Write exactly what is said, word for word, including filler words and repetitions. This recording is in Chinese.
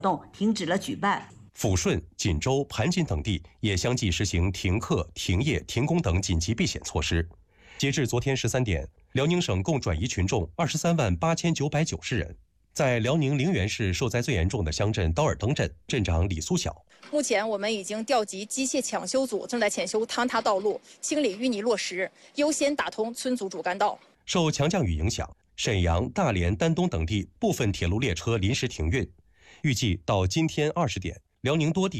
动停止了举办。 抚顺、锦州、盘锦等地也相继实行停课、停业、停工等紧急避险措施。截至昨天十三点，辽宁省共转移群众二十三万八千九百九十人。在辽宁陵园市受灾最严重的乡镇刀尔登镇，镇长李苏晓。 目前我们已经调集机械抢修组，正在抢修坍塌道路，清理淤泥落石，优先打通村组主干道。 受强降雨影响，沈阳、大连、丹东等地部分铁路列车临时停运。预计到今天二十点，辽宁多地